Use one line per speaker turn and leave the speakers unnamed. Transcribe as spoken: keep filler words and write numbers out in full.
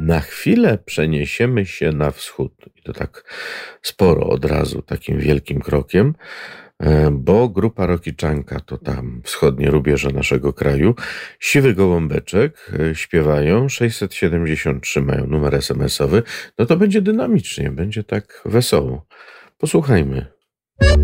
Na chwilę przeniesiemy się na wschód i to tak sporo od razu, takim wielkim krokiem, e, bo grupa Rokitczanka to tam wschodnie rubieże naszego kraju. Siwy Gołąbeczek e, śpiewają, sześćset siedemdziesiąt trzy mają numer es em esowy. No to będzie dynamicznie, będzie tak wesoło. Posłuchajmy.